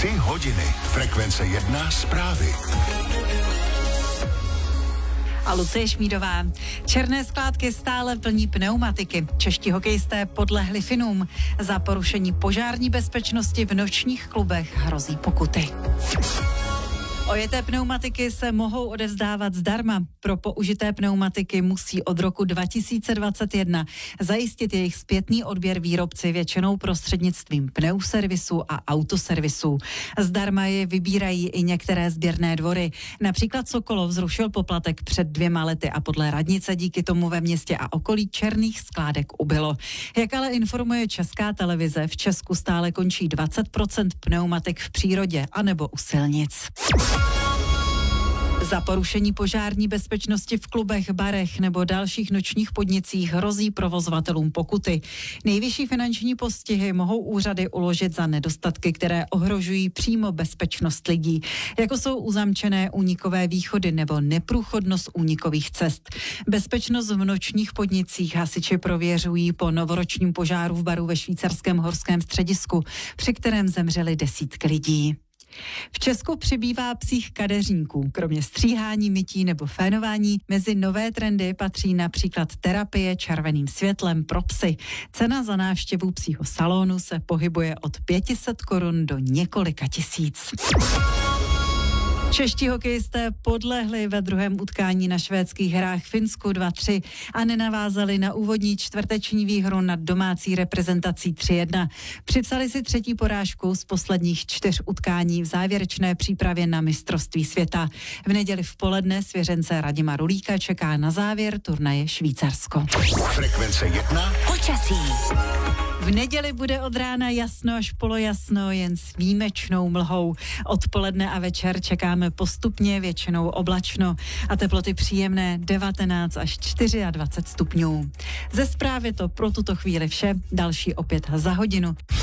3 hodiny. Frekvence 1 zprávy. A Lucie Šmídová. Černé skládky stále plní pneumatiky. Čeští hokejisté podlehli Finům. Za porušení požární bezpečnosti v nočních klubech hrozí pokuty. Ojeté pneumatiky se mohou odevzdávat zdarma. Pro použité pneumatiky musí od roku 2021 zajistit jejich zpětný odběr výrobci většinou prostřednictvím pneuservisů a autoservisů. Zdarma je vybírají i některé sběrné dvory. Například Sokolov zrušil poplatek před 2 lety a podle radnice díky tomu ve městě a okolí černých skládek ubylo. Jak ale informuje Česká televize, v Česku stále končí 20% pneumatik v přírodě anebo u silnic. Za porušení požární bezpečnosti v klubech, barech nebo dalších nočních podnicích hrozí provozovatelům pokuty. Nejvyšší finanční postihy mohou úřady uložit za nedostatky, které ohrožují přímo bezpečnost lidí, jako jsou uzamčené únikové východy nebo neprůchodnost únikových cest. Bezpečnost v nočních podnicích hasiči prověřují po novoročním požáru v baru ve švýcarském horském středisku, při kterém zemřely desítky lidí. V Česku přibývá psích kadeřníků. Kromě stříhání, mytí nebo fénování mezi nové trendy patří například terapie červeným světlem pro psy. Cena za návštěvu psího salonu se pohybuje od 500 korun do několika tisíc. Čeští hokejisté podlehli ve druhém utkání na švédských hrách Finsku 2-3 a nenavázali na úvodní čtvrteční výhru nad domácí reprezentací 3-1. Připsali si 3. porážku z posledních 4 utkání v závěrečné přípravě na mistrovství světa. V neděli v poledne svěřence Radima Rulíka čeká na závěr turnaje Švýcarsko. Frekvence 1 počasí. V neděli bude od rána jasno až polojasno, jen s výjimečnou mlhou. Odpoledne a večer čekáme postupně většinou oblačno a teploty příjemné 19 až 24 stupňů. Ze zprávy to pro tuto chvíli vše, další opět za hodinu.